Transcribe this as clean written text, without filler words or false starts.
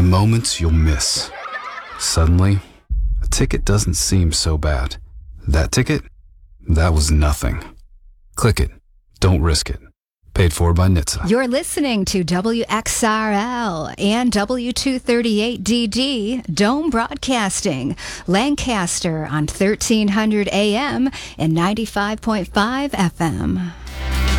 moments you'll miss. Suddenly, a ticket doesn't seem so bad. That ticket? That was nothing. Click it. Don't risk it. Paid for by NHTSA. You're listening to WXRL and W238DD Dome Broadcasting, Lancaster on 1300 AM and 95.5 FM.